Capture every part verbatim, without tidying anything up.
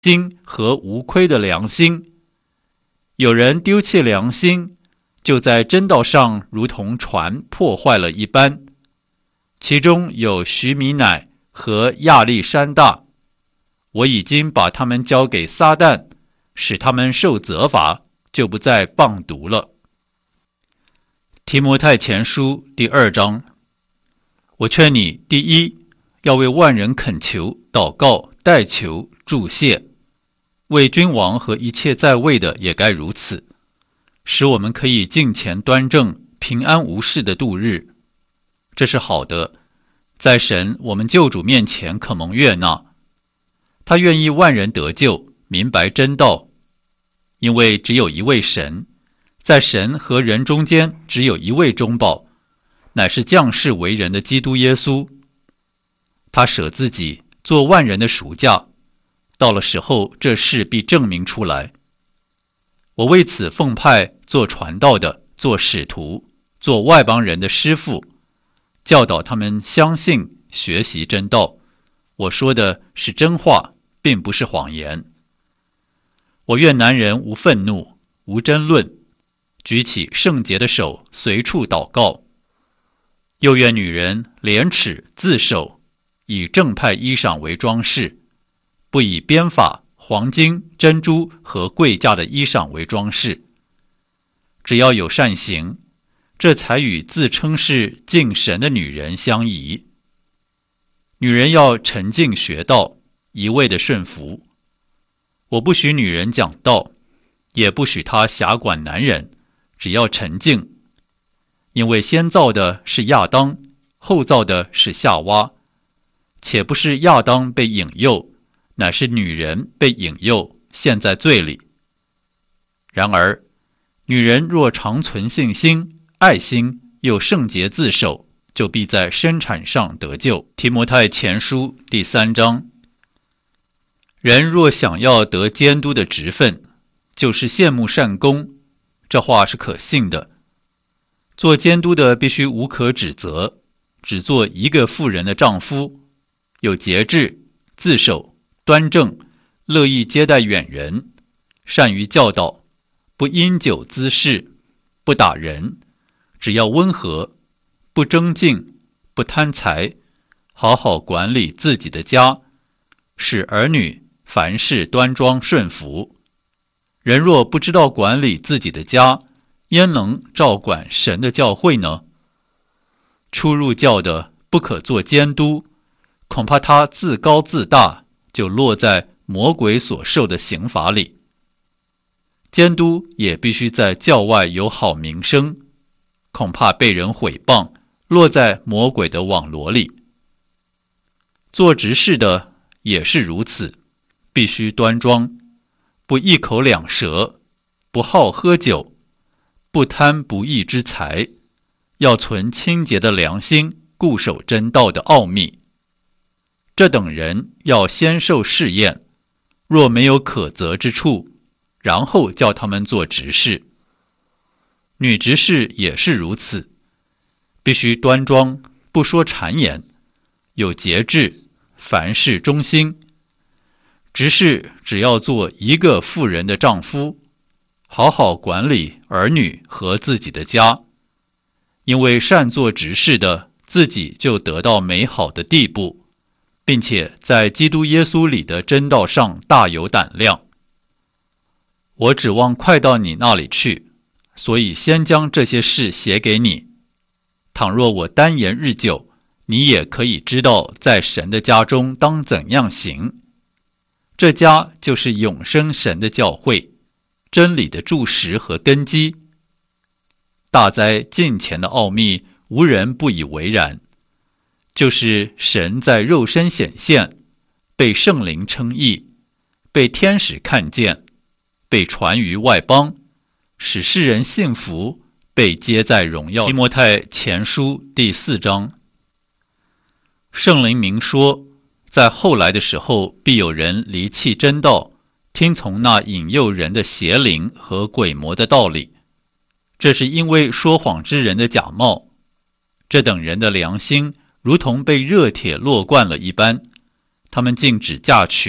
心和无亏的良心。有人丢弃良心，就在真道上如同船破坏了一般。其中有徐米乃和亚历山大，我已经把他们交给撒旦，使他们受责罚，就不再谤读了。提摩太前书第二章，我劝你，第一，要为万人恳求、祷告、代求、祝谢，为君王和一切在位的也该如此，使我们可以敬虔端正、平安无事的度日。这是好的，在神我们救主面前可蒙悦纳。他愿意万人得救，明白真道，因为只有一位神，在神和人中间只有一位中保，乃是降世为人的基督耶稣。他舍自己做万人的赎价，到了时候这事必证明出来。我为此奉派做传道的，做使徒，做外邦人的师傅，教导他们相信学习真道。我说的是真话，并不是谎言。我愿男人无愤怒，无争论，举起圣洁的手，随处祷告。又愿女人廉耻自守，以正派衣裳为装饰，不以编发、黄金、珍珠和贵价的衣裳为装饰。只要有善行，这才与自称是敬神的女人相宜。女人要沉静学道，一味的顺服。我不许女人讲道，也不许她辖管男人，只要沉静。因为先造的是亚当，后造的是夏娃，且不是亚当被引诱，乃是女人被引诱，陷在罪里。然而，女人若常存信心、爱心，又圣洁自守，就必在生产上得救。提摩太前书第三章。人若想要得监督的职分，就是羡慕善功，这话是可信的。做监督的必须无可指责，只做一个妇人的丈夫，有节制、自守、端正，乐意接待远人，善于教导，不因酒滋事，不打人，只要温和，不争竞，不贪财，好好管理自己的家，使儿女凡事端庄顺服。人若不知道管理自己的家，焉能照管神的教会呢？初入教的不可做监督，恐怕他自高自大，就落在魔鬼所受的刑罚里。监督也必须在教外有好名声，恐怕被人毁谤，落在魔鬼的网罗里。做执事的也是如此，必须端庄，不一口两舌，不好喝酒，不贪不义之财，要存清洁的良心，固守真道的奥秘。这等人要先受试验，若没有可责之处，然后叫他们做执事。女执事也是如此，必须端庄，不说谗言，有节制，凡事忠心。执事只要做一个妇人的丈夫，好好管理儿女和自己的家，因为善做执事的自己就得到美好的地步，并且在基督耶稣里的真道上大有胆量。我指望快到你那里去，所以先将这些事写给你。倘若我单言日久，你也可以知道在神的家中当怎样行。这家就是永生神的教会，真理的柱石和根基。大哉近前的奥秘，无人不以为然，就是神在肉身显现，被圣灵称义，被天使看见，被传于外邦，使世人信服，被接在荣耀。提摩太前书第四章。圣灵明说，在后来的时候，必有人离弃真道，听从那引诱人的邪灵和鬼魔的道理。这是因为说谎之人的假冒，这等人的良心如同被热铁烙惯了一般，他们竟只嫁娶，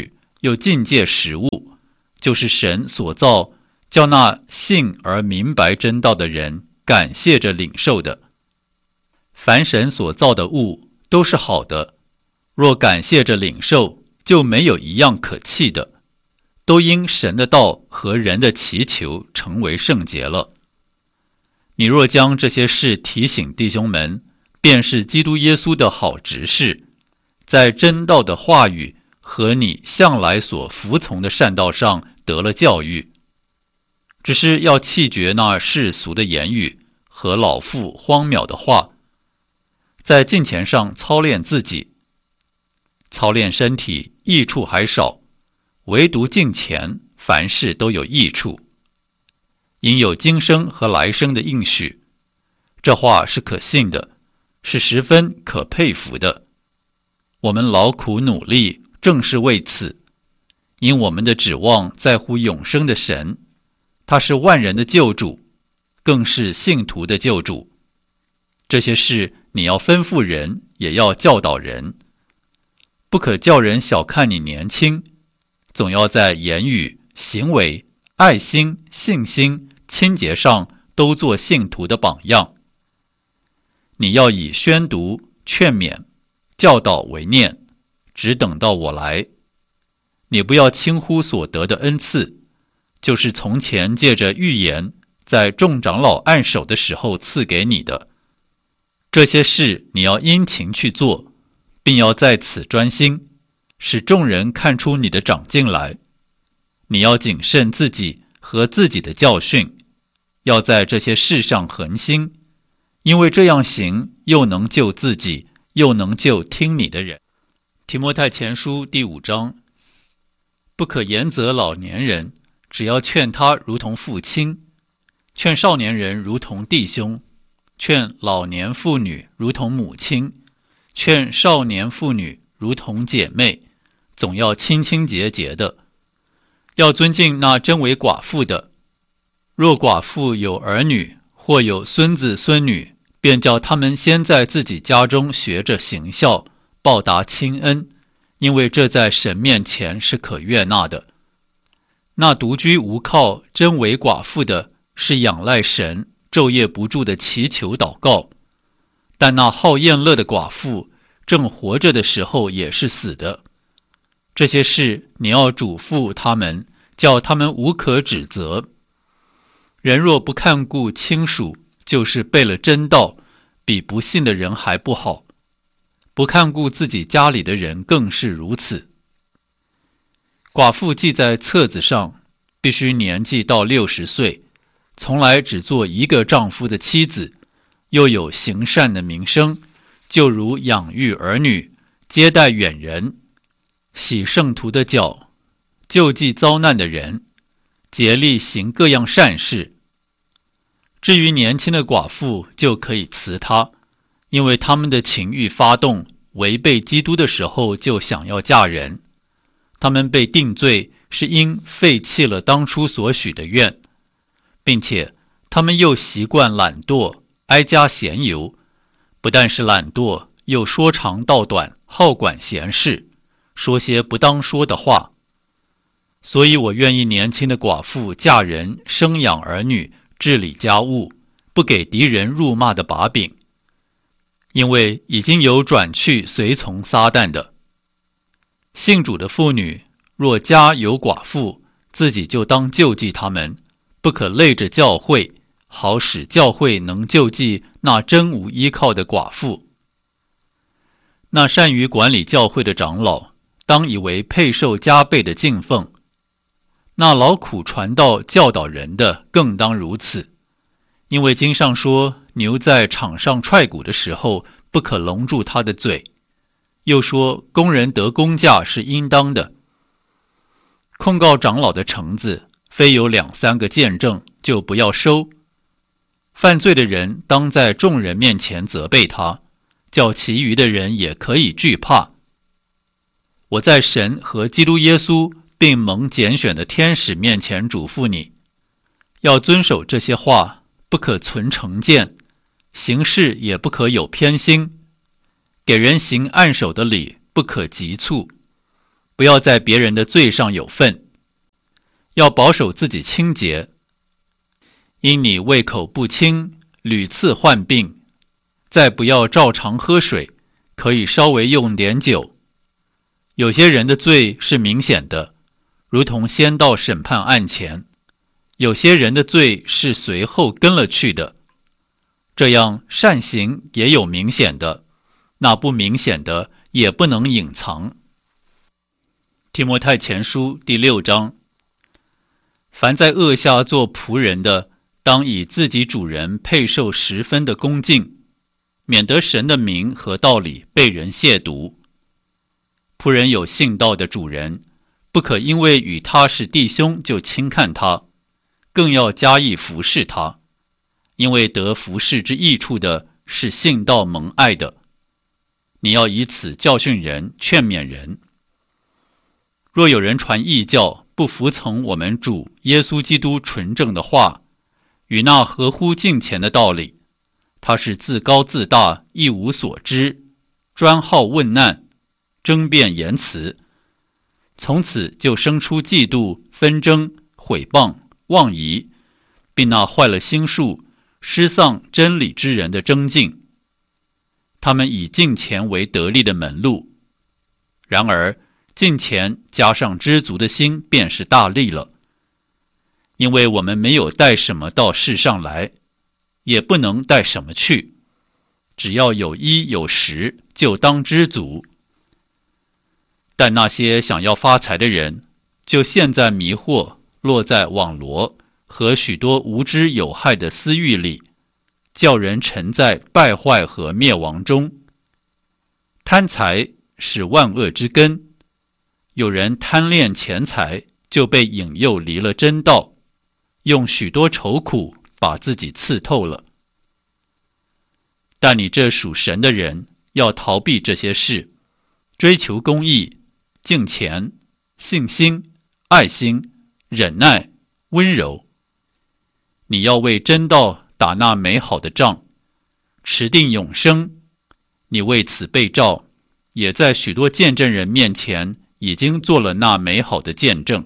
又禁戒食物，就是神所造，叫那信而明白真道的人感谢着领受的。凡神所造的物都是好的，若感谢着领受，就没有一样可弃的，都因神的道和人的祈求成为圣洁了。你若将这些事提醒弟兄们，便是基督耶稣的好执事，在真道的话语和你向来所服从的善道上得了教育。只是要弃绝那世俗的言语和老妇荒渺的话，在敬虔上操练自己。操练身体益处还少，唯独敬虔凡事都有益处，因有今生和来生的应许。这话是可信的，是十分可佩服的。我们劳苦努力，正是为此，因我们的指望在乎永生的神，他是万人的救主，更是信徒的救主。这些事你要吩咐人，也要教导人，不可叫人小看你年轻，总要在言语、行为、爱心、信心、清洁上都做信徒的榜样。你要以宣读、劝勉、教导为念，只等到我来。你不要轻忽所得的恩赐，就是从前借着预言在众长老按手的时候赐给你的。这些事你要殷勤去做，并要在此专心，使众人看出你的长进来。你要谨慎自己和自己的教训，要在这些事上恒心，因为这样行，又能救自己，又能救听你的人。提摩太前书第五章，不可严责老年人，只要劝他如同父亲，劝少年人如同弟兄，劝老年妇女如同母亲，劝少年妇女如同姐妹，总要清清洁洁的。要尊敬那真为寡妇的，若寡妇有儿女，或有孙子孙女，便叫他们先在自己家中学着行孝，报答亲恩，因为这在神面前是可悦纳的。那独居无靠、真为寡妇的，是仰赖神，昼夜不住的祈求祷告；但那好宴乐的寡妇，正活着的时候也是死的。这些事你要嘱咐他们，叫他们无可指责。人若不看顾亲属，就是背了真道，比不信的人还不好。不看顾自己家里的人更是如此。寡妇记在册子上，必须年纪到六十岁，从来只做一个丈夫的妻子，又有行善的名声，就如养育儿女、接待远人、洗圣徒的脚、救济遭难的人，竭力行各样善事。至于年轻的寡妇，就可以辞她，因为他们的情欲发动，违背基督的时候就想要嫁人。他们被定罪，是因废弃了当初所许的愿，并且他们又习惯懒惰，挨家闲游，不但是懒惰，又说长道短，好管闲事，说些不当说的话。所以我愿意年轻的寡妇嫁人，生养儿女，治理家务，不给敌人辱骂的把柄，因为已经有转去随从撒旦的。信主的妇女若家有寡妇，自己就当救济他们，不可累着教会，好使教会能救济那真无依靠的寡妇。那善于管理教会的长老，当以为配受加倍的敬奉；那劳苦传道教导人的，更当如此。因为经上说，牛在场上踹鼓的时候，不可笼住它的嘴。又说，工人得工价是应当的。控告长老的橙子，非有两三个见证，就不要收。犯罪的人当在众人面前责备他，叫其余的人也可以惧怕。我在神和基督耶稣并蒙拣选的天使面前嘱咐你，要遵守这些话，不可存成见，行事也不可有偏心，给人行按手的礼，不可急促，不不要在别人的罪上有份，要保守自己清洁。因你胃口不清，屡次患病，再不要照常喝水，可以稍微用点酒。有些人的罪是明显的，如同先到审判案前；有些人的罪是随后跟了去的。这样善行也有明显的，那不明显的也不能隐藏。提摩太前书第六章，凡在恶下做仆人的，当以自己主人配受十分的恭敬，免得神的名和道理被人亵渎。仆人有信道的主人，不可因为与他是弟兄就轻看他，更要加以服侍他，因为得服侍之益处的是信道蒙爱的。你要以此教训人，劝勉人。若有人传异教，不服从我们主耶稣基督纯正的话，与那合乎敬虔的道理，他是自高自大，一无所知，专好问难，争辩言辞，从此就生出嫉妒、纷争、毁谤、妄疑，并那坏了心术、失丧真理之人的争竞。他们以敬虔为得利的门路，然而敬虔加上知足的心，便是大利了。因为我们没有带什么到世上来，也不能带什么去，只要有衣有食，就当知足。但那些想要发财的人，就陷在迷惑，落在网罗和许多无知有害的私欲里，叫人沉在败坏和灭亡中。贪财是万恶之根，有人贪恋钱财，就被引诱离了真道，用许多愁苦把自己刺透了。但你这属神的人，要逃避这些事，追求公义、敬虔、信心、爱心、忍耐、温柔。你要为真道打那美好的仗，持定永生。你为此被召，也在许多见证人面前已经做了那美好的见证。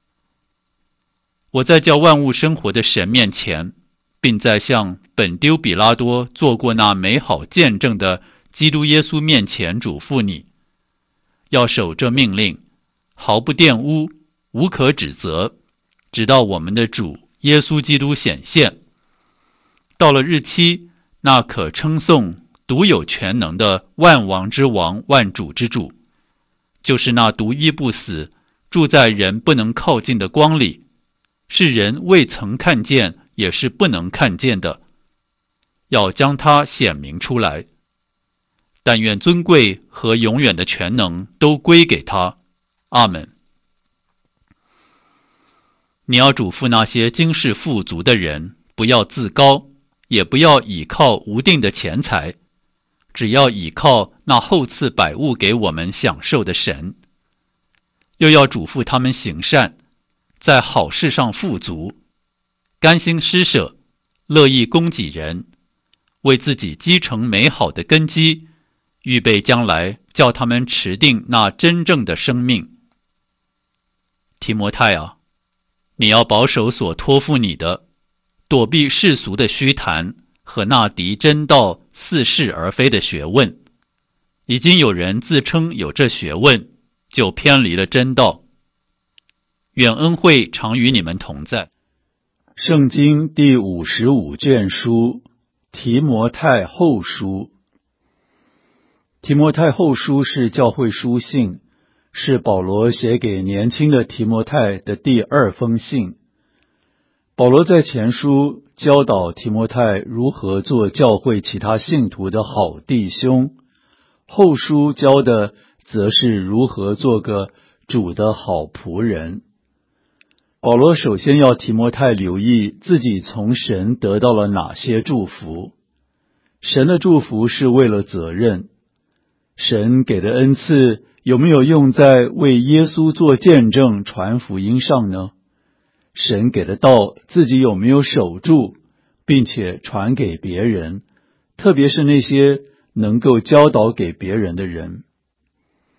我在叫万物生活的神面前，并在向本丢比拉多做过那美好见证的基督耶稣面前嘱咐你，要守这命令，毫不玷污，无可指责，直到我们的主耶稣基督显现。到了日期，那可称颂、独有全能的万王之王、万主之主，就是那独一不死、住在人不能靠近的光里，是人未曾看见，也是不能看见的，要将它显明出来。但愿尊贵和永远的全能都归给他。阿们。你要嘱咐那些今世富足的人，不要自高，也不要倚靠无定的钱财，只要倚靠那厚赐百物给我们享受的神。又要嘱咐他们行善，在好事上富足，甘心施舍，乐意供给人，为自己积成美好的根基，预备将来叫他们持定那真正的生命。提摩太啊，你要保守所托付你的，躲避世俗的虚谈和那敌真道似是而非的学问。已经有人自称有这学问，就偏离了真道。愿恩惠常与你们同在。 圣经第五十五卷书，提摩太后书。提摩太后书是教会书信，是保罗写给年轻的提摩太的第二封信。保罗在前书教导提摩太如何做教会其他信徒的好弟兄，后书教的则是如何做个主的好仆人。保罗首先要提摩太留意自己从神得到了哪些祝福。神的祝福是为了责任。神给的恩赐有没有用在为耶稣做见证、传福音上呢？神给的道自己有没有守住，并且传给别人，特别是那些能够教导给别人的人？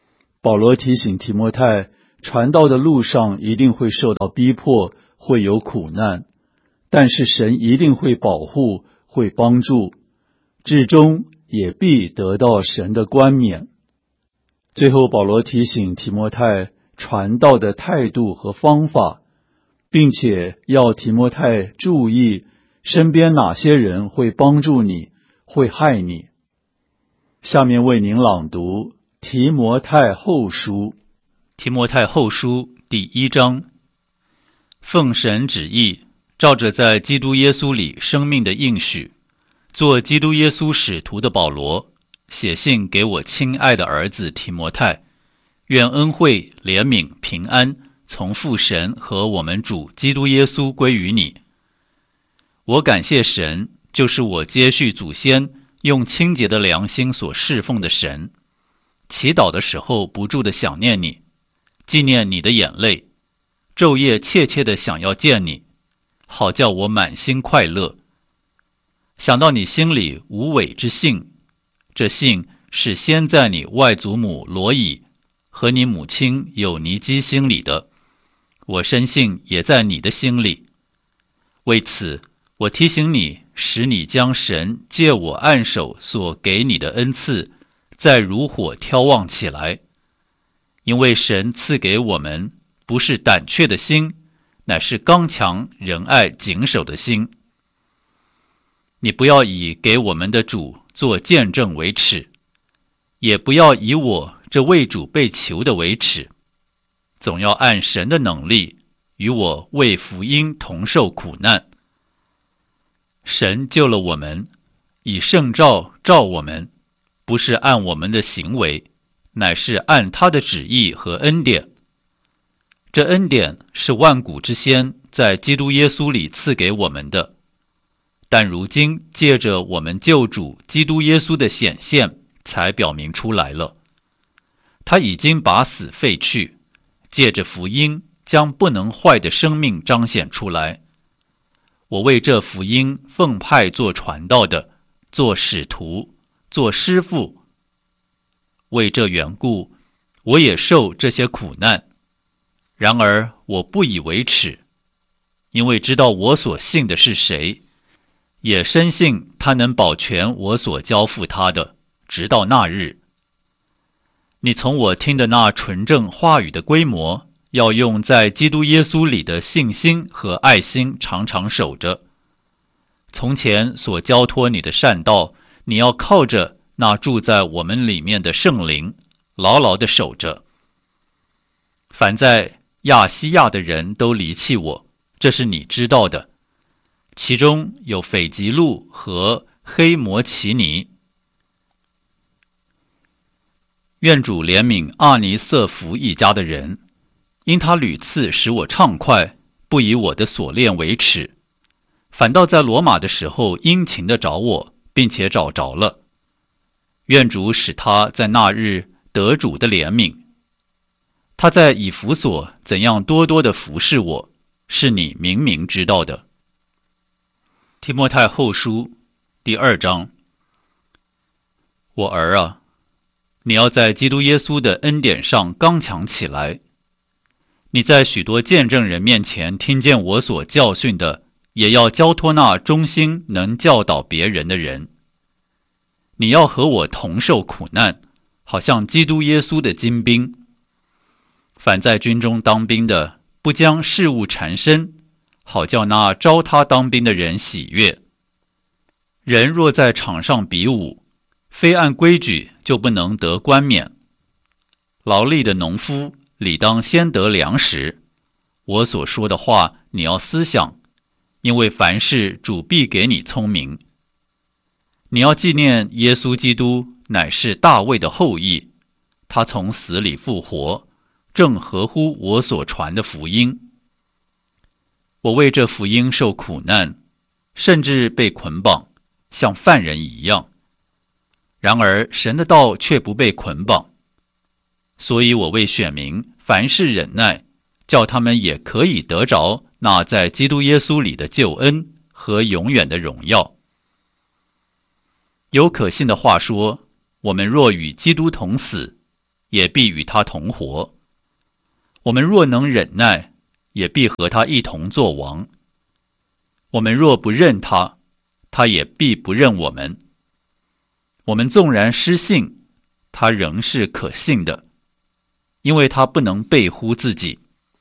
保罗提醒提摩太，传道的路上一定会受到逼迫，会有苦难，但是神一定会保护，会帮助，至终也必得到神的冠冕。最后保罗提醒提摩太传道的态度和方法，并且要提摩太注意身边哪些人会帮助你，会害你。下面为您朗读提摩太后书。 提摩太后书第一章。奉神旨意，照着在基督耶稣里生命的应许，做基督耶稣使徒的保罗，写信给我亲爱的儿子提摩太，愿恩惠、怜悯、平安从父神和我们主基督耶稣归于你。我感谢神，就是我接续祖先用清洁的良心所侍奉的神，祈祷的时候不住地想念你，纪念你的眼泪，昼夜切切地想要见你，好叫我满心快乐。想到你心里无伪之信，这信是先在你外祖母罗以和你母亲有尼基心里的，我深信也在你的心里。为此，我提醒你，使你将神借我按手所给你的恩赐再如火挑旺起来，因为神赐给我们不是胆怯的心，乃是刚强、仁爱、谨守的心。你不要以给我们的主做见证为耻，也不要以我这为主被囚的为耻，总要按神的能力与我为福音同受苦难。神救了我们，以圣召召我们，不是按我们的行为，乃是按他的旨意和恩典。这恩典是万古之先在基督耶稣里赐给我们的，但如今借着我们救主基督耶稣的显现才表明出来了。他已经把死废去，借着福音将不能坏的生命彰显出来。我为这福音奉派做传道的，做使徒，做师傅。为这缘故，我也受这些苦难。然而我不以为耻，因为知道我所信的是谁，也深信他能保全我所交付他的，直到那日。你从我听的那纯正话语的规模，要用在基督耶稣里的信心和爱心常常守着。从前所交托你的善道，你要靠着那住在我们里面的圣灵，牢牢地守着。凡在亚西亚的人都离弃我，这是你知道的，其中有斐吉路和黑摩奇尼。愿主怜悯阿尼瑟弗一家的人，因他屡次使我畅快，不以我的所恋为耻，反倒在罗马的时候殷勤地找我，并且找着了。愿主使他在那日得主的怜悯。他在以弗所怎样多多地服侍我，是你明明知道的。提摩太后书第二章。我儿啊，你要在基督耶稣的恩典上刚强起来。你在许多见证人面前听见我所教训的，也要交托那忠心能教导别人的人。你要和我同受苦难，好像基督耶稣的精兵。凡在军中当兵的，不将事物缠身，好叫那招他当兵的人喜悦。人若在场上比武，非按规矩就不能得冠冕。劳力的农夫理当先得粮食。我所说的话你要思想，因为凡事主必给你聪明。你要纪念耶稣基督乃是大卫的后裔，他从死里复活，正合乎我所传的福音。我为这福音受苦难，甚至被捆绑，像犯人一样。然而神的道却不被捆绑，所以我为选民凡事忍耐，叫他们也可以得着那在基督耶稣里的救恩和永远的荣耀。有可信的话说，我们若与基督同死， 也必与他同活。我们若能忍耐，也必和他一同作王。我们若不认他，他也必不认我们。我们纵然失信，他仍是可信的，因为他不能背乎自己。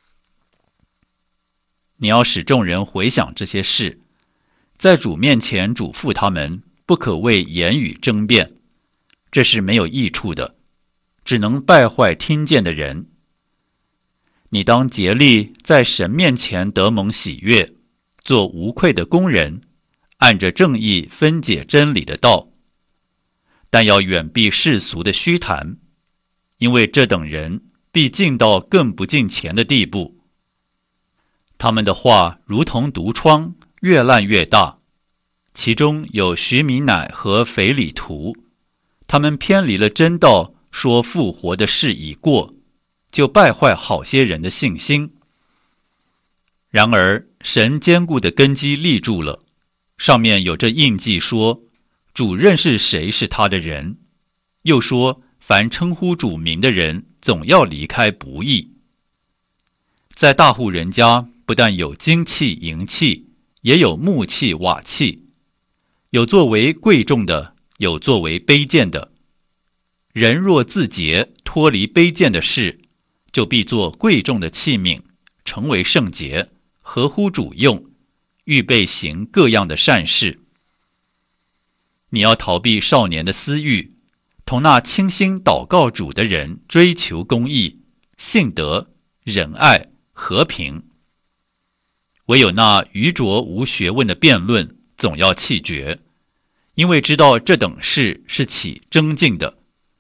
你要使众人回想这些事，在主面前嘱咐他们，不可为言语争辩，这是没有益处的，只能败坏听见的人。你当竭力在神面前得蒙喜悦，做无愧的工人，按着正义分解真理的道。但要远避世俗的虚谈，因为这等人必进到更不敬虔的地步。他们的话如同毒疮，越烂越大。其中有徐米乃和腓里图，他们偏离了真道，说复活的事已过，就败坏好些人的信心。然而神坚固的根基立住了，上面有这印记说，主认识谁是他的人，又说凡称呼主名的人总要离开不义。在大户人家，不但有金器银器，也有木器瓦器，有作为贵重的，有作为卑贱的。人若自洁，脱离卑贱的事，就必做贵重的器皿，成为圣洁，合乎主用，预备行各样的善事。你要逃避少年的私欲，同那倾心祷告主的人追求公义、信德、仁爱、和平。唯有那愚拙无学问的辩论，总要弃绝，因为知道这等事是起争竞的。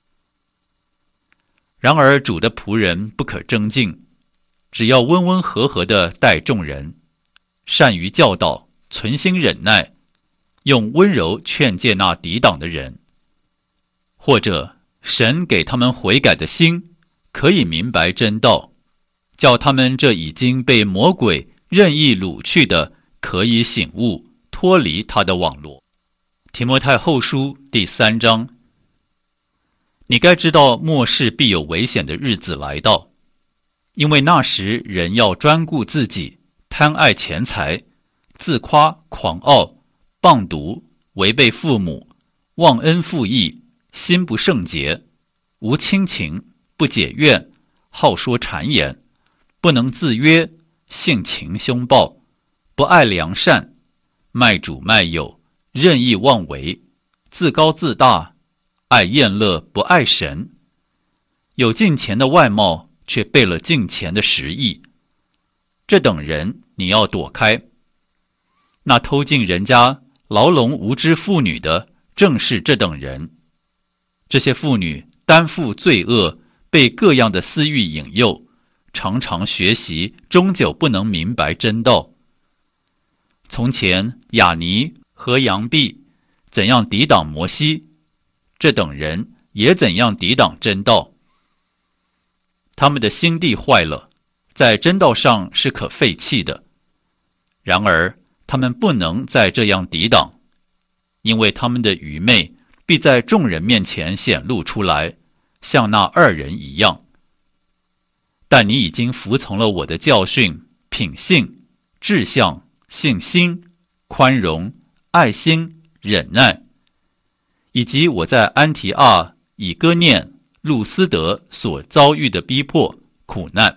然而主的仆人不可争竞，只要温温和和地待众人，善于教导，存心忍耐，用温柔劝诫那抵挡的人。或者神给他们悔改的心，可以明白真道，叫他们这已经被魔鬼任意掳去的，可以醒悟，脱离他的网罗。提摩太后书第三章。你该知道末世必有危险的日子来到，因为那时人要专顾自己，贪爱钱财，自夸狂傲，谤毒，违背父母，忘恩负义，心不圣洁，无亲情，不解怨，好说谗言，不能自约，性情凶暴，不爱良善，卖主卖友，任意妄为，自高自大，爱宴乐，不爱神，有敬虔的外貌，却背了敬虔的实意。这等人你要躲开。那偷进人家牢笼无知妇女的，正是这等人。这些妇女担负罪恶，被各样的私欲引诱，常常学习，终究不能明白真道。从前亚尼和杨毕怎样抵挡摩西，这等人也怎样抵挡真道。他们的心地坏了，在真道上是可废弃的。然而他们不能再这样抵挡，因为他们的愚昧必在众人面前显露出来，像那二人一样。但你已经服从了我的教训、品性、志向、信心、宽容、爱心、忍耐，以及我在安提阿、以哥念、路斯德所遭遇的逼迫、苦难。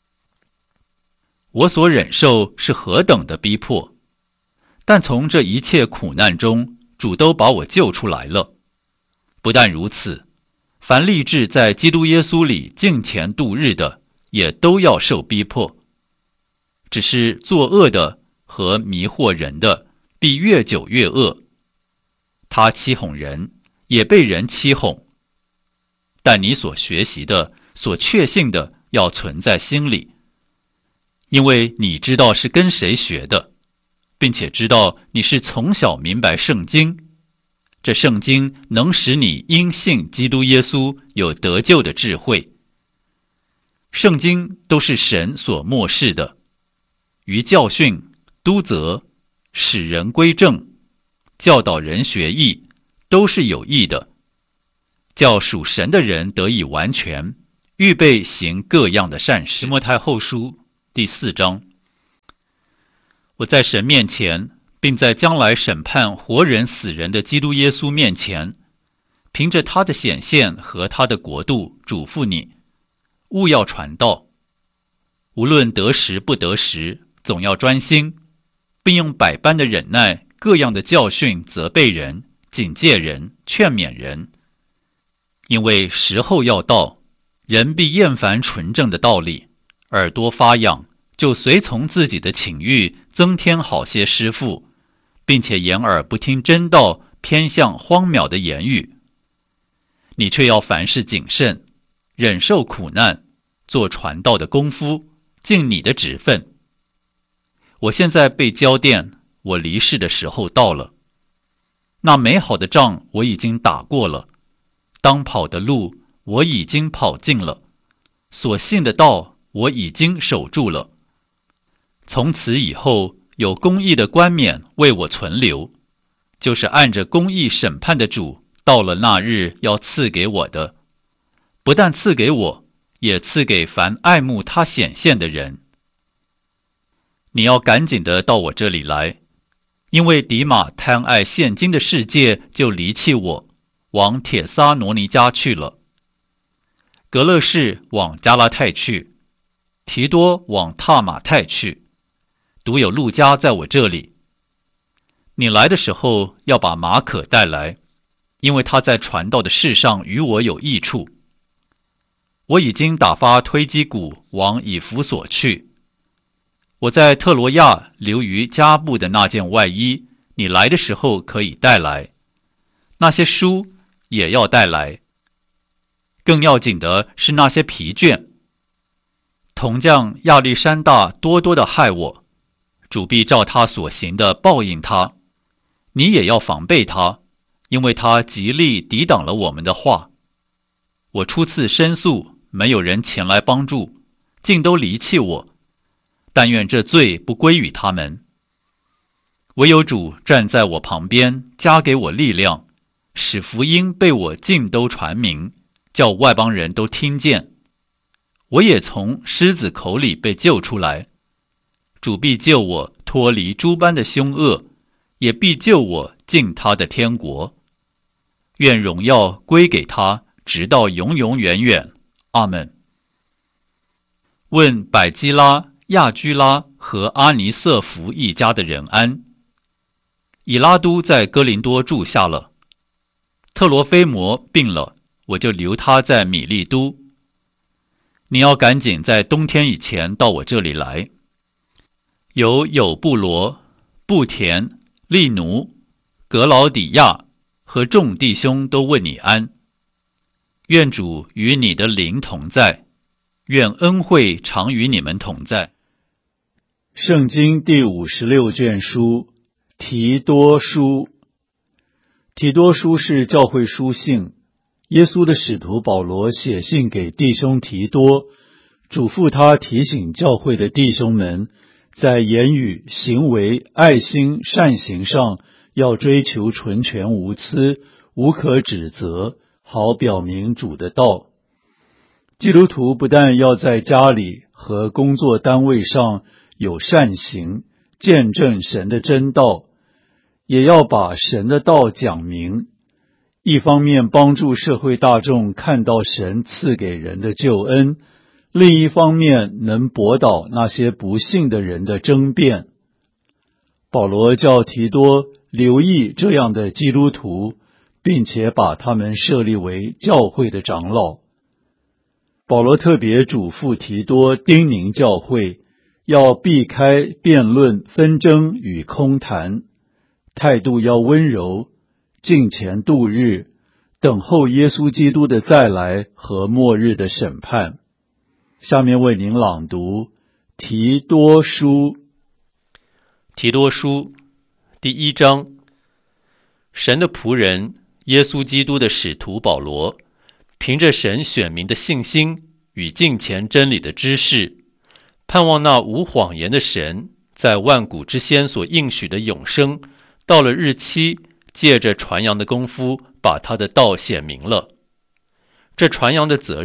我所忍受是何等的逼迫，但从这一切苦难中，主都把我救出来了。不但如此，凡立志在基督耶稣里敬虔度日的，也都要受逼迫。只是作恶的和迷惑人的，必越久越恶。他欺哄人，也被人欺哄。但你所学习的、所确信的，要存在心里，因为你知道是跟谁学的，并且知道你是从小明白圣经。这圣经能使你因信基督耶稣有得救的智慧。圣经都是神所默示的，于教训、督责、使人归正、教导人学义，都是有益的，叫属神的人得以完全， 预备行各样的善事。提摩太后书第四章。我在神面前，并在将来审判活人死人的基督耶稣面前，凭着他的显现和他的国度，嘱咐你，务要传道，无论得时不得时，总要专心，并用百般的忍耐，各样的教训责备人，警戒人，劝勉人。因为时候要到，人必厌烦纯正的道理，耳朵发痒，就随从自己的情欲，增添好些师傅，并且掩耳不听真道，偏向荒渺的言语。你却要凡事谨慎，忍受苦难，做传道的功夫，尽你的职分。我现在被交电，我离世的时候到了。那美好的仗我已经打过了，当跑的路我已经跑尽了，所信的道我已经守住了。从此以后，有公义的冠冕为我存留，就是按着公义审判的主，到了那日要赐给我的，不但赐给我，也赐给凡爱慕他显现的人。你要赶紧的到我这里来，因为迪马贪爱现今的世界，就离弃我，往帖撒罗尼迦去了。格勒士往加拉太去，提多往塔马太去，独有路加在我这里。你来的时候要把马可带来，因为他在传道的事上与我有益处。我已经打发推基古往以弗所去。我在特罗亚留于加布的那件外衣，你来的时候可以带来。那些书也要带来。更要紧的是那些皮卷。铜匠亚历山大多多的害我，主必照他所行的报应他。你也要防备他，因为他极力抵挡了我们的话。我初次申诉，没有人前来帮助，竟都离弃我。但愿这罪不归于他们。唯有主站在我旁边，加给我力量，使福音被我尽都传明，叫外邦人都听见。我也从狮子口里被救出来。主必救我脱离诸般的凶恶，也必救我进他的天国。愿荣耀归给他，直到永永远远。阿们。问百基拉、亚居拉和阿尼瑟弗一家的人安。以拉都在哥林多住下了，特罗菲摩病了，我就留他在米利都。你要赶紧在冬天以前到我这里来。有有布罗、布田、利奴、格劳底亚和众弟兄都问你安。愿主与你的灵同在，愿恩惠常与你们同在。 圣经第五十六卷书提多书。提多书是教会书信，耶稣的使徒保罗写信给弟兄提多，嘱咐他提醒教会的弟兄们，在言语、行为、爱心、善行上要追求纯全无疵，无可指责，好表明主的道。基督徒不但要在家里和工作单位上有善行，见证神的真道，也要把神的道讲明，一方面帮助社会大众看到神赐给人的救恩，另一方面能驳倒那些不信的人的争辩。保罗叫提多留意这样的基督徒，并且把他们设立为教会的长老。保罗特别嘱咐提多叮咛教会，要避开辩论、纷争与空谈，态度要温柔，敬虔度日，等候耶稣基督的再来和末日的审判。下面为您朗读提多书。 提多书第一章。神的仆人，耶稣基督的使徒保罗，凭着神选民的信心与敬虔真理的知识，盼望那无谎言的神在万古之先所应许的永生，到了日期，借着传扬的功夫把他的道显明了。这传扬的责任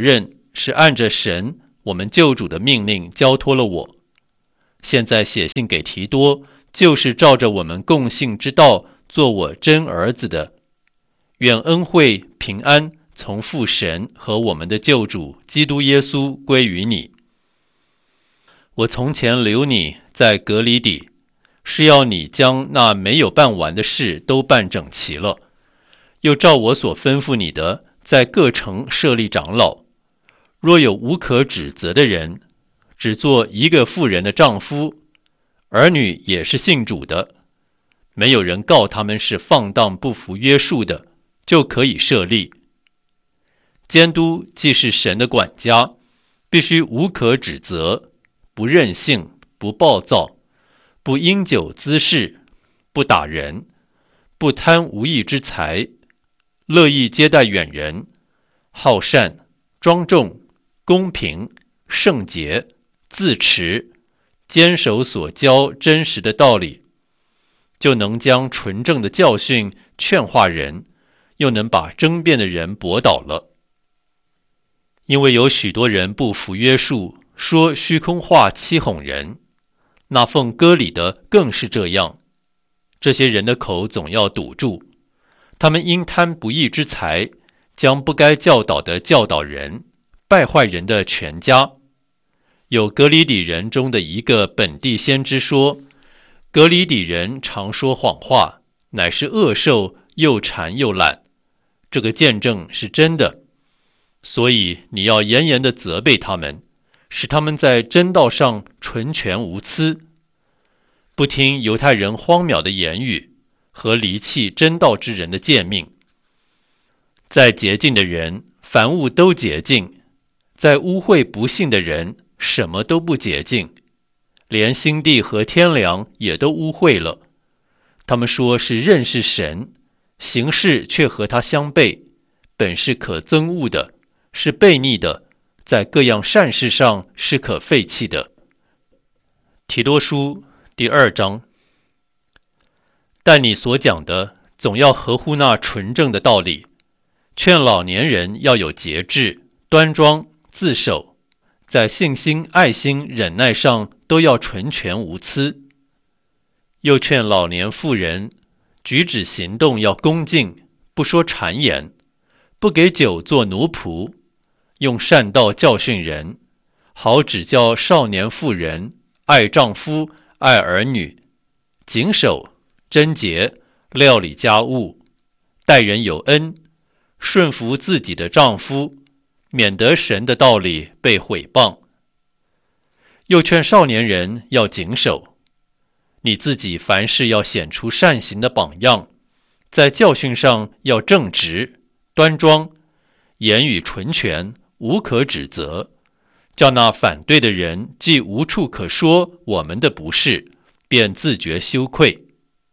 是按着神我们救主的命令交托了我。现在写信给提多，就是照着我们共信之道做我真儿子的。愿恩惠平安从父神和我们的救主基督耶稣归于你。我从前留你在革哩底，是要你将那没有办完的事都办整齐了，又照我所吩咐你的，在各城设立长老。若有无可指责的人，只做一个妇人的丈夫，儿女也是信主的，没有人告他们是放荡不服约束的，就可以设立。监督既是神的管家，必须无可指责，不任性，不暴躁，不因酒滋事，不打人，不贪无义之财，乐意接待远人，好善，庄重，公平，圣洁，自持，坚守所教真实的道理，就能将纯正的教训劝化人，又能把争辩的人驳倒了。因为有许多人不服约束，说虚空话欺哄人，那奉割礼的更是这样。这些人的口总要堵住，他们因贪不义之财，将不该教导的教导人，败坏人的全家。有革哩底人中的一个本地先知说，革哩底人常说谎话，乃是恶兽，又馋又懒。这个见证是真的，所以你要严严地责备他们，使他们在真道上纯全无疵，不听犹太人荒谬的言语和离弃真道之人的诫命。在洁净的人，凡物都洁净；在污秽不信的人，什么都不洁净，连心地和天良也都污秽了。他们说是认识神，行事却和他相悖，本是可憎恶的，是悖逆的，在各样善事上是可废弃的。提多书第二章。但你所讲的总要合乎那纯正的道理，劝老年人要有节制，端庄，自守，在信心、爱心、忍耐上都要纯全无疵。又劝老年妇人举止行动要恭敬，不说谗言，不给酒做奴仆，用善道教训人，好指教少年妇人爱丈夫，爱儿女，谨守、贞洁，料理家务，待人有恩，顺服自己的丈夫，免得神的道理被毁谤。又劝少年人要谨守，你自己凡事要显出善行的榜样，在教训上要正直、端庄，言语纯全，无可指责，叫那反对的人既无处可说我们的不是，便自觉羞愧。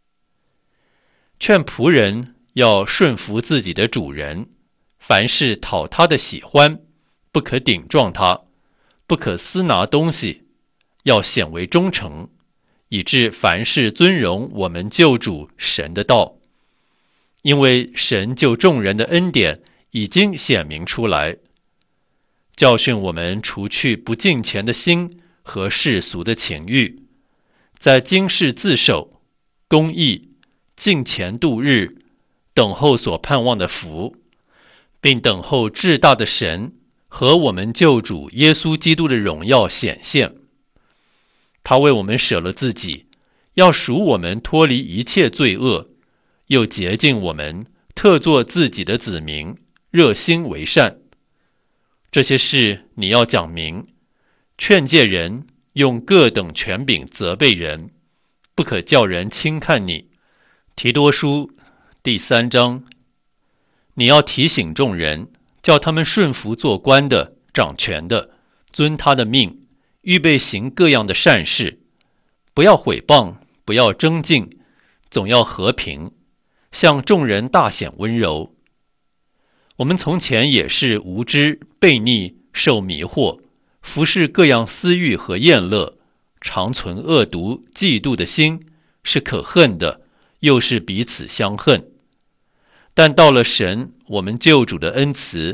劝仆人要顺服自己的主人，凡事讨他的喜欢，不可顶撞他，不可私拿东西，要显为忠诚，以致凡事尊荣我们救主神的道。因为神救众人的恩典已经显明出来，教训我们除去不敬虔的心和世俗的情欲，在今世自守、公义、敬虔度日，等候所盼望的福，并等候至大的神和我们救主耶稣基督的荣耀显现。他为我们舍了自己，要赎我们脱离一切罪恶，又洁净我们，特作自己的子民，热心为善。这些事你要讲明，劝诫人，用各等权柄责备人，不可叫人轻看你。提多书第三章。你要提醒众人，叫他们顺服做官的、掌权的，遵他的命，预备行各样的善事，不要毁谤，不要争竞，总要和平，向众人大显温柔。我们从前也是无知、悖逆、受迷惑，服侍各样私欲和厌乐，常存恶毒、嫉妒的心，是可恨的，又是彼此相恨。但到了神我们救主的恩慈，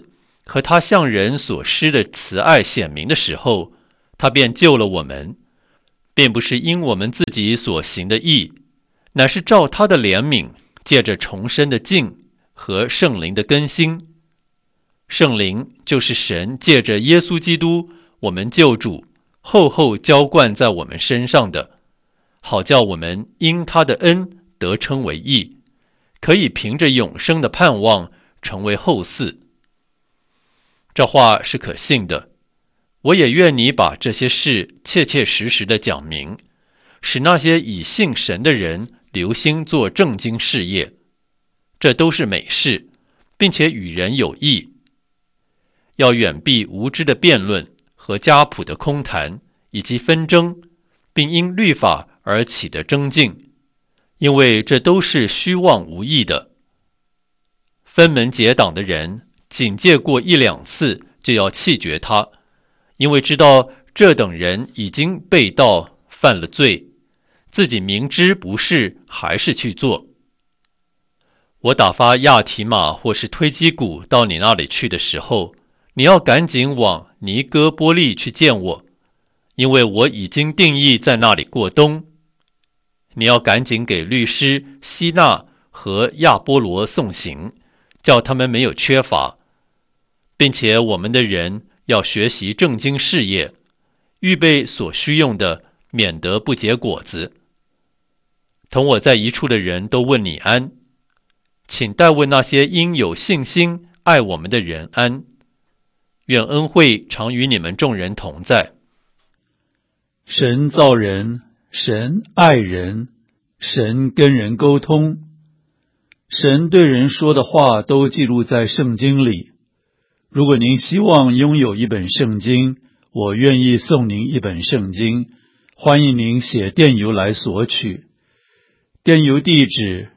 和他向人所施的慈爱显明的时候，他便救了我们，并不是因我们自己所行的义，乃是照他的怜悯，借着重生的敬和圣灵的更新。圣灵就是神借着耶稣基督我们救主厚厚浇灌在我们身上的，好叫我们因他的恩得称为义，可以凭着永生的盼望成为后嗣。这话是可信的，我也愿你把这些事切切实实的讲明，使那些以信神的人留心做正经事业，这都是美事，并且与人有益。要远避无知的辩论和家谱的空谈以及纷争，并因律法而起的争竞，因为这都是虚妄无益的。分门结党的人警戒过一两次就要弃绝他，因为知道这等人已经背道犯了罪，自己明知不是还是去做。我打发亚提马或是推基古到你那里去的时候，你要赶紧往尼哥波利去见我，因为我已经定义在那里过冬。你要赶紧给律师希纳和亚波罗送行，叫他们没有缺乏，并且我们的人要学习正经事业，预备所需用的，免得不结果子。同我在一处的人都问你安，请代问那些因有信心爱我们的人安。愿恩惠常与你们众人同在。 神造人，神爱人，神跟人沟通，神对人说的话都记录在圣经里。如果您希望拥有一本圣经，我愿意送您一本圣经，欢迎您写电邮来索取。电邮地址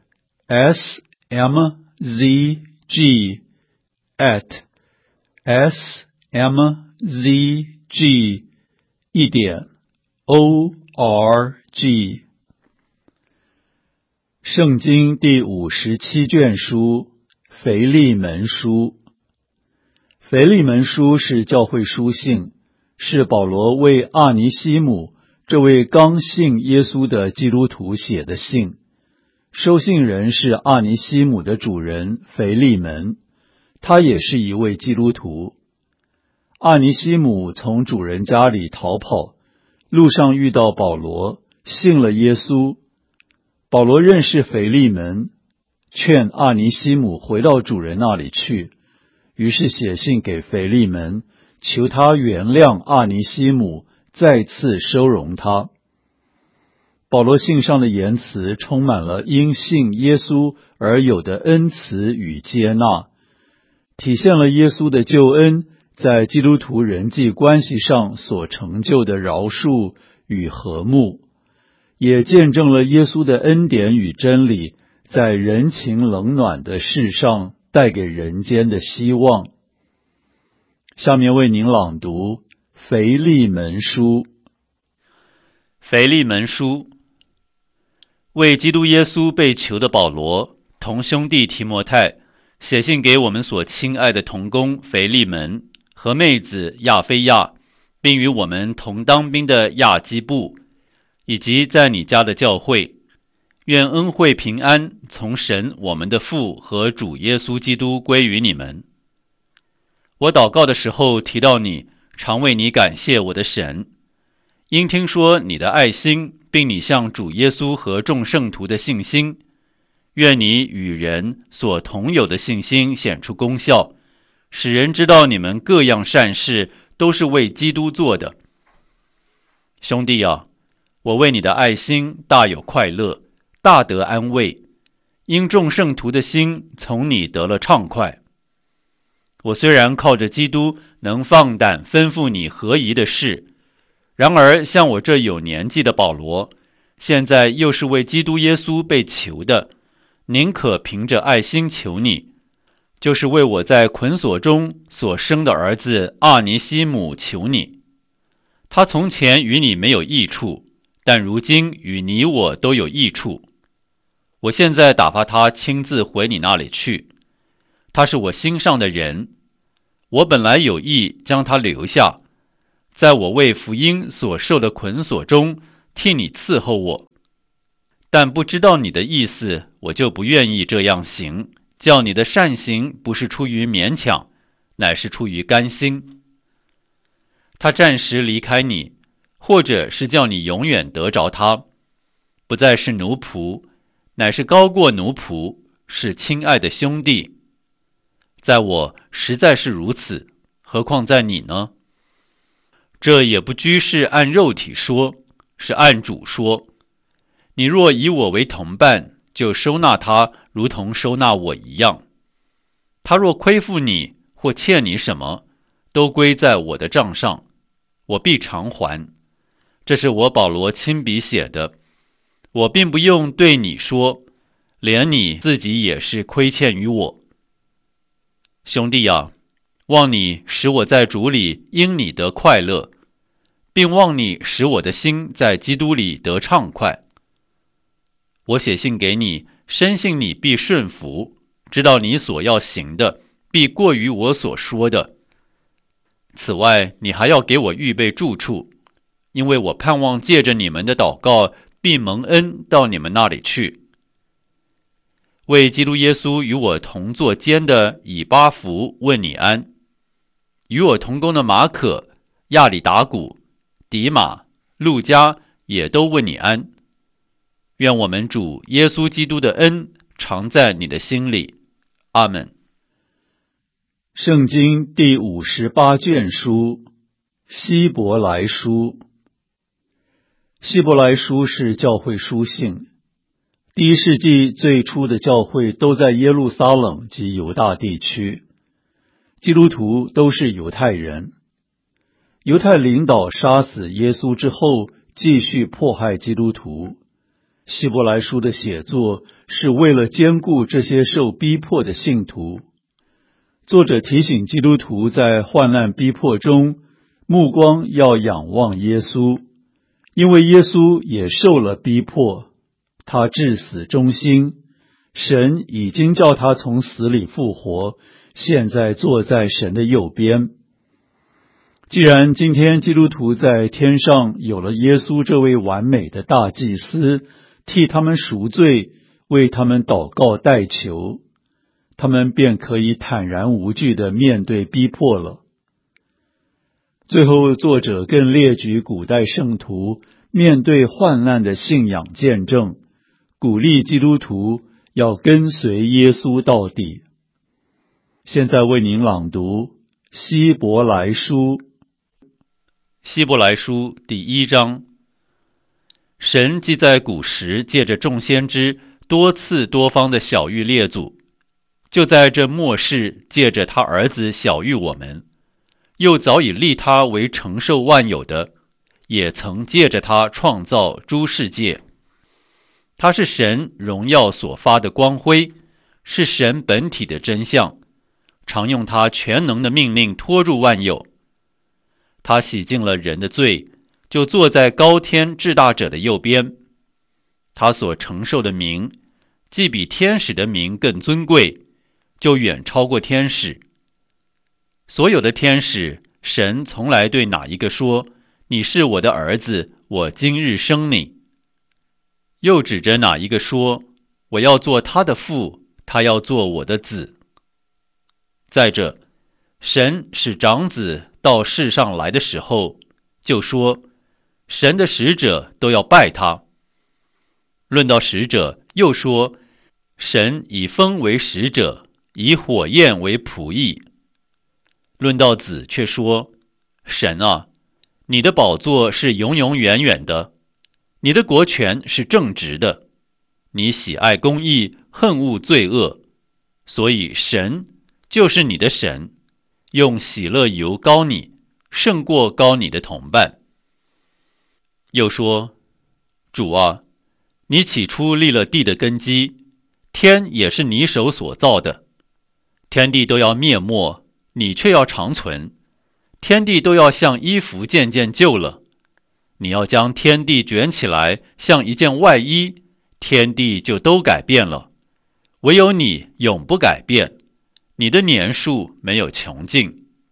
s m z g at s m z g 一点 o r g。 圣经第五十七卷书腓利门书。腓利门书是教会书信，是保罗为阿尼西姆这位刚信耶稣的基督徒写的信。收信人是阿尼西姆的主人腓利门，他也是一位基督徒。阿尼西姆从主人家里逃跑，路上遇到保罗，信了耶稣。保罗认识腓利门，劝阿尼西姆回到主人那里去，于是写信给腓利门，求他原谅阿尼西姆，再次收容他。保罗信上的言辞充满了因信耶稣而有的恩慈与接纳，体现了耶稣的救恩在基督徒人际关系上所成就的饶恕与和睦，也见证了耶稣的恩典与真理在人情冷暖的事上带给人间的希望。下面为您朗读腓利门书。 腓利门书，为基督耶稣被囚的保罗，同兄弟提摩太，写信给我们所亲爱的同工腓利门和妹子亚非亚，并与我们同当兵的亚基布，以及在你家的教会。愿恩惠平安从神我们的父和主耶稣基督归于你们。我祷告的时候提到你，常为你感谢我的神，因听说你的爱心，并你向主耶稣和众圣徒的信心，愿你与人所同有的信心显出功效，使人知道你们各样善事都是为基督做的。兄弟啊，我为你的爱心大有快乐，大得安慰，因众圣徒的心从你得了畅快。我虽然靠着基督能放胆吩咐你合宜的事，然而像我这有年纪的保罗，现在又是为基督耶稣被囚的，宁可凭着爱心求你，就是为我在捆锁中所生的儿子阿尼西姆求你。他从前与你没有益处，但如今与你我都有益处。我现在打发他亲自回你那里去，他是我心上的人， 我本来有意将他留下，在我为福音所受的捆锁中替你伺候我，但不知道你的意思，我就不愿意这样行，叫你的善行不是出于勉强，乃是出于甘心。他暂时离开你，或者是叫你永远得着他，不再是奴仆，乃是高过奴仆，是亲爱的兄弟。在我实在是如此，何况在你呢？这也不拘是按肉体说，是按主说。你若以我为同伴，就收纳他，如同收纳我一样。他若亏负你或欠你什么，都归在我的账上，我必偿还。这是我保罗亲笔写的，我并不用对你说，连你自己也是亏欠于我。兄弟啊，望你使我在主里因你得快乐，并望你使我的心在基督里得畅快。我写信给你，深信你必顺服，知道你所要行的必过于我所说的。此外，你还要给我预备住处，因为我盼望借着你们的祷告，必蒙恩到你们那里去。为基督耶稣与我同作监的以巴弗问你安，与我同工的马可、亚里达古、迪马、路加也都问你安。愿我们主耶稣基督的恩常在你的心里。阿们。 圣经第五十八卷书，希伯来书。希伯来书是教会书信。第一世纪最初的教会都在耶路撒冷及犹大地区，基督徒都是犹太人。犹太领导杀死耶稣之后，继续迫害基督徒。希伯来书的写作是为了兼顾这些受逼迫的信徒。作者提醒基督徒在患难逼迫中，目光要仰望耶稣，因为耶稣也受了逼迫，他至死忠心，神已经叫他从死里复活，现在坐在神的右边。既然今天基督徒在天上有了耶稣这位完美的大祭司，替他们赎罪，为他们祷告代求，他们便可以坦然无惧地面对逼迫了。最后，作者更列举古代圣徒面对患难的信仰见证，鼓励基督徒要跟随耶稣到底。现在为您朗读希伯来书。 希伯来书第一章。神既在古时借着众先知多次多方的晓谕列祖，就在这末世借着他儿子晓谕我们，又早已立他为承受万有的，也曾借着他创造诸世界。他是神荣耀所发的光辉，是神本体的真相，常用他全能的命令托住万有。他洗净了人的罪，就坐在高天至大者的右边。他所承受的名，既比天使的名更尊贵，就远超过天使。所有的天使，神从来对哪一个说，你是我的儿子，我今日生你。又指着哪一个说，我要做他的父，他要做我的子。再者，神使长子到世上来的时候，就说神的使者都要拜他。论到使者，又说神以风为使者，以火焰为仆役。论到子，却说神啊，你的宝座是永永远远的，你的国权是正直的，你喜爱公义，恨恶罪恶，所以神就是你的神，用喜乐油膏你，胜过膏你的同伴。又说，主啊，你起初立了地的根基，天也是你手所造的，天地都要灭没，你却要长存，天地都要像衣服渐渐旧了，你要将天地卷起来，像一件外衣，天地就都改变了，唯有你永不改变，你的年数没有穷尽。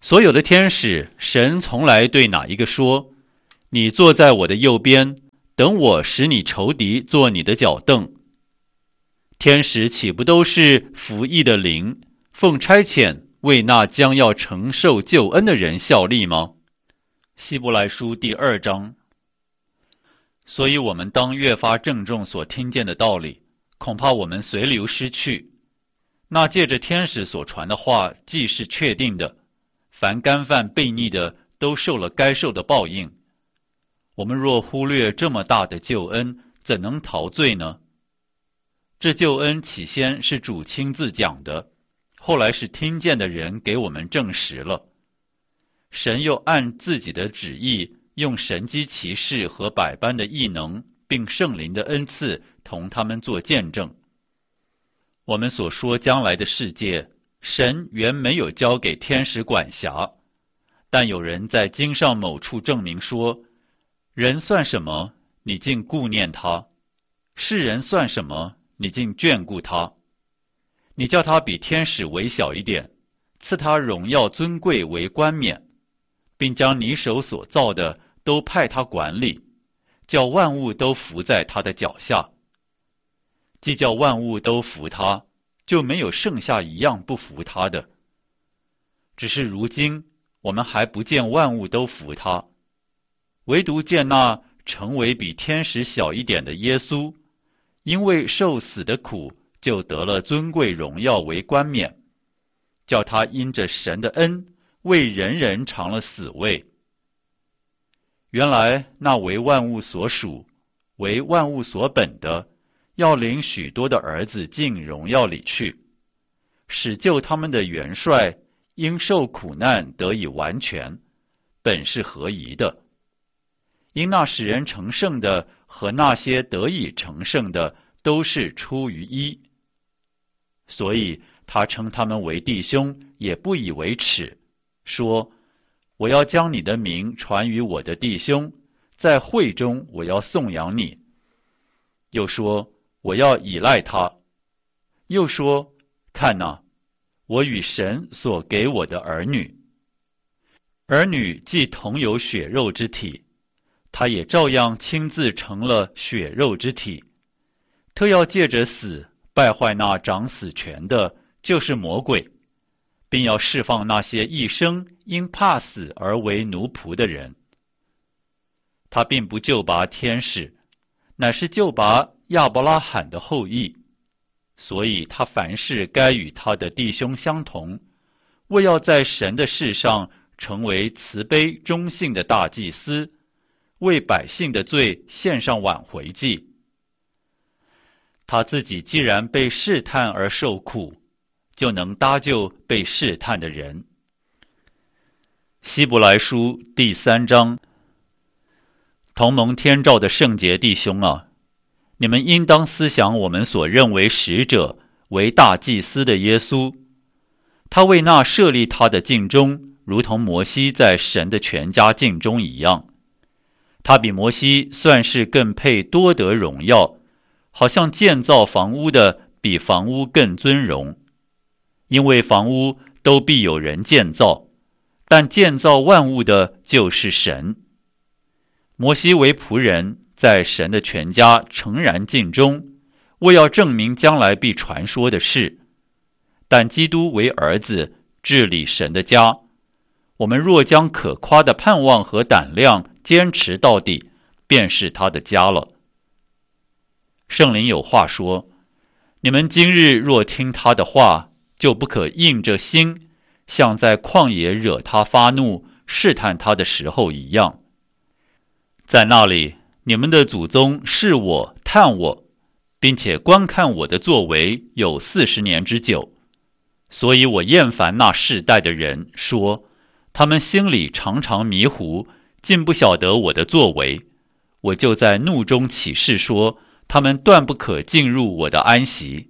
所有的天使，神从来对哪一个说，你坐在我的右边，等我使你仇敌做你的脚凳？天使岂不都是服役的灵，奉差遣为那将要承受救恩的人效力吗？希伯来书第二章。所以我们当越发郑重所听见的道理，恐怕我们随流失去。那借着天使所传的话，既是确定的，凡干犯悖逆的，都受了该受的报应。我们若忽略这么大的救恩，怎能逃罪呢？这救恩起先是主亲自讲的，后来是听见的人给我们证实了。神又按自己的旨意，用神机骑士和百般的异能，并圣灵的恩赐，同他们做见证。我们所说将来的世界，神原没有交给天使管辖，但有人在经上某处证明说，人算什么，你竟顾念他；世人算什么，你竟眷顾他。你叫他比天使微小一点，赐他荣耀尊贵为冠冕，并将你手所造的都派他管理，叫万物都服在他的脚下。既叫万物都服他，就没有剩下一样不服他的。只是如今我们还不见万物都服他，唯独见那成为比天使小一点的耶稣，因为受死的苦，就得了尊贵荣耀为冠冕，叫他因着神的恩，为人人尝了死味。原来那为万物所属，为万物所本的，要领许多的儿子进荣耀里去，使救他们的元帅因受苦难得以完全，本是合宜的。因那使人成圣的和那些得以成圣的，都是出于一，所以他称他们为弟兄，也不以为耻，说，我要将你的名传于我的弟兄，在会中我要颂扬你。又说，我要倚赖他。又说，看哪，我与神所给我的儿女。儿女既同有血肉之体，他也照样亲自成了血肉之体，特要借着死败坏那掌死权的，就是魔鬼，并要释放那些一生因怕死而为奴仆的人。他并不救拔天使，乃是救拔亚伯拉罕的后裔，所以他凡事该与他的弟兄相同，为要在神的事上成为慈悲忠信的大祭司，为百姓的罪献上挽回祭。他自己既然被试探而受苦，就能搭救被试探的人。希伯来书第三章。同蒙天照的圣洁弟兄啊，你们应当思想我们所认为使者为大祭司的耶稣，他为那设立他的境中，如同摩西在神的全家境中一样。他比摩西算是更配多得荣耀，好像建造房屋的比房屋更尊荣。因为房屋都必有人建造，但建造万物的就是神。摩西为仆人，在神的全家诚然尽忠，为要证明将来必传说的事。但基督为儿子，治理神的家。我们若将可夸的盼望和胆量坚持到底，便是他的家了。圣灵有话说，你们今日若听他的话，就不可硬着心，像在旷野惹他发怒试探他的时候一样。在那里，你们的祖宗试我探我，并且观看我的作为有四十年之久。所以我厌烦那世代的人，说他们心里常常迷糊，竟不晓得我的作为。我就在怒中起誓说，他们断不可进入我的安息。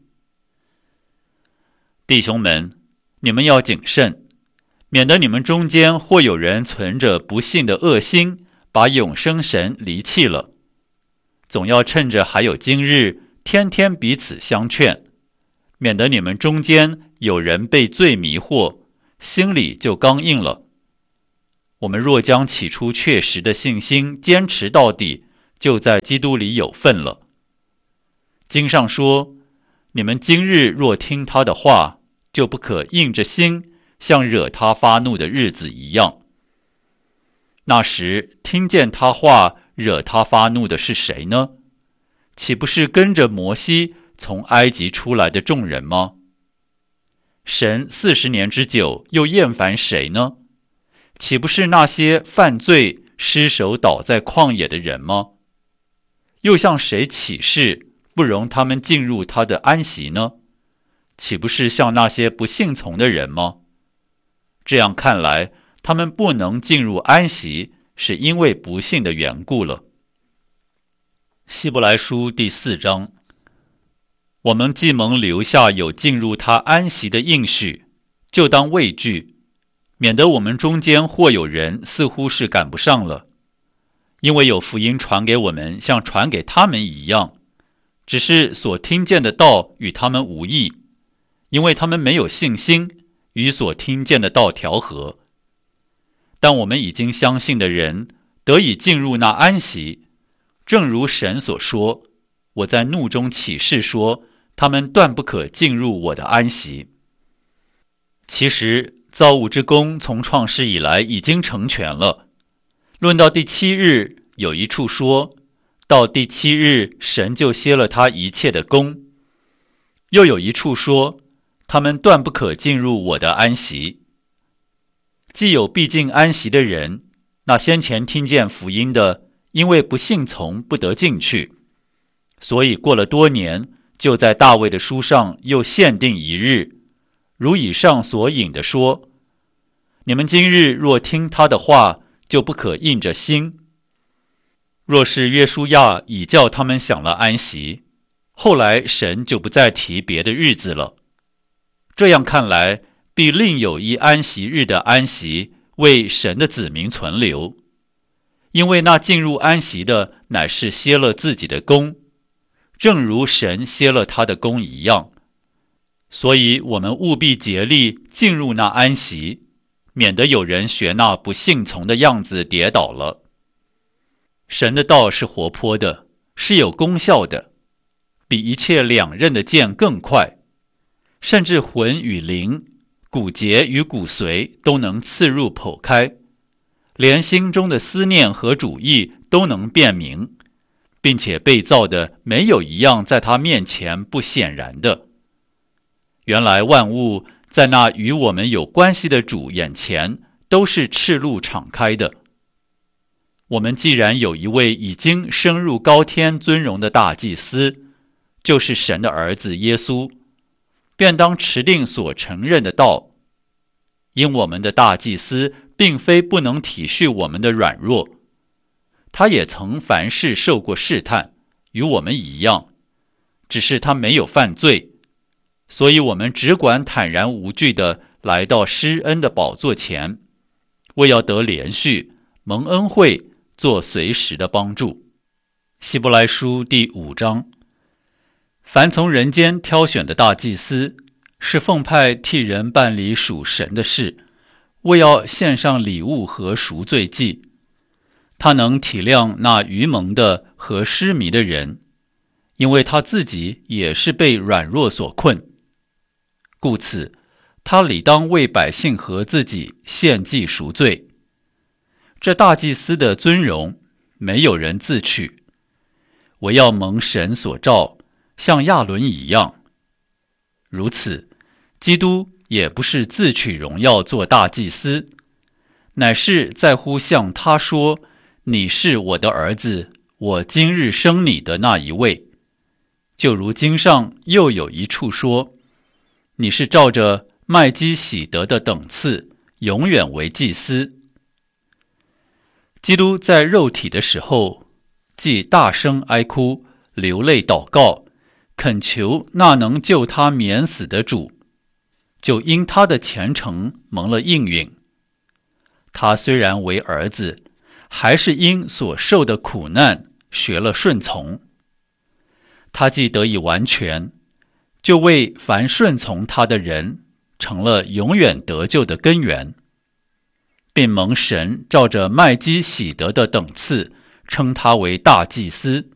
弟兄们，你们要谨慎，免得你们中间或有人存着不信的恶心，把永生神离弃了。总要趁着还有今日，天天彼此相劝，免得你们中间有人被罪迷惑， 心里就刚硬了。我们若将起初确实的信心坚持到底，就在基督里有份了。经上说，你们今日若听他的话，就不可硬着心，像惹他发怒的日子一样。那时听见他话惹他发怒的是谁呢？岂不是跟着摩西从埃及出来的众人吗？神四十年之久又厌烦谁呢？岂不是那些犯罪失手倒在旷野的人吗？又向谁起誓不容他们进入他的安息呢？岂不是像那些不信从的人吗？这样看来，他们不能进入安息，是因为不信的缘故了。希伯来书第四章，我们既蒙留下有进入他安息的应许，就当畏惧，免得我们中间或有人似乎是赶不上了。因为有福音传给我们，像传给他们一样，只是所听见的道与他们无异，因为他们没有信心与所听见的道调和。但我们已经相信的人得以进入那安息，正如神所说，我在怒中起誓说，他们断不可进入我的安息。其实造物之功从创世以来已经成全了。论到第七日，有一处说，到第七日神就歇了他一切的功。又有一处说，他们断不可进入我的安息。既有必进安息的人，那先前听见福音的，因为不信从不得进去，所以过了多年，就在大卫的书上又限定一日，如以上所引的说，你们今日若听他的话，就不可硬着心。若是约书亚已叫他们享了安息，后来神就不再提别的日子了。这样看来，必另有一安息日的安息为神的子民存留，因为那进入安息的乃是歇了自己的功，正如神歇了他的功一样。所以我们务必竭力进入那安息，免得有人学那不信从的样子跌倒了。神的道是活泼的，是有功效的，比一切两刃的剑更快，甚至魂与灵、骨节与骨髓都能刺入剖开，连心中的思念和主意都能辨明，并且被造的没有一样在他面前不显然的。原来万物在那与我们有关系的主眼前都是赤露敞开的。我们既然有一位已经升入高天尊荣的大祭司，就是神的儿子耶稣，便当持定所承认的道。因我们的大祭司并非不能体恤我们的软弱，他也曾凡事受过试探，与我们一样，只是他没有犯罪，所以我们只管坦然无惧地来到施恩的宝座前，为要得连续蒙恩惠，做随时的帮助。希伯来书第五章，凡从人间挑选的大祭司，是奉派替人办理属神的事，为要献上礼物和赎罪祭。他能体谅那愚蒙的和失迷的人，因为他自己也是被软弱所困。故此，他理当为百姓和自己献祭赎罪。这大祭司的尊荣，没有人自取，唯要蒙神所召，像亚伦一样。如此，基督也不是自取荣耀做大祭司，乃是在乎向他说，你是我的儿子，我今日生你的那一位。就如经上又有一处说，你是照着麦基洗德的等次，永远为祭司。基督在肉体的时候，既大声哀哭，流泪祷告，恳求那能救他免死的主，就因他的虔诚蒙了应允。他虽然为儿子，还是因所受的苦难学了顺从。他既得以完全，就为凡顺从他的人成了永远得救的根源，并蒙神照着麦基洗德的等次称他为大祭司。